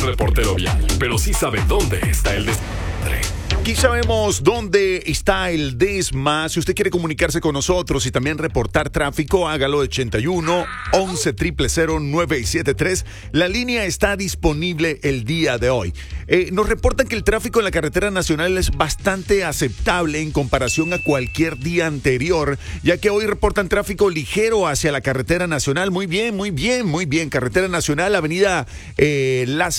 reportero vial, pero sí sabe dónde está el desmadre. Aquí sabemos dónde está el desma. Si usted quiere comunicarse con nosotros y también reportar tráfico, hágalo 81 11 000 973. La línea está disponible el día de hoy. Nos reportan que el tráfico en la carretera nacional es bastante aceptable en comparación a cualquier día anterior, ya que hoy reportan tráfico ligero hacia la carretera nacional. Muy bien. Carretera nacional, avenida Las